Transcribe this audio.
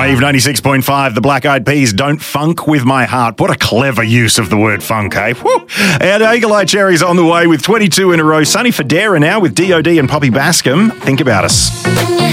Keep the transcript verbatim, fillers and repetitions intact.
Wave ninety-six point five, the Black Eyed Peas, Don't Funk With My Heart. What a clever use of the word funk, eh? Woo. And Eagle Eye Cherry's on the way with twenty-two in a row. Sonny Fodera now with D O D and Poppy Bascom. Think About Us.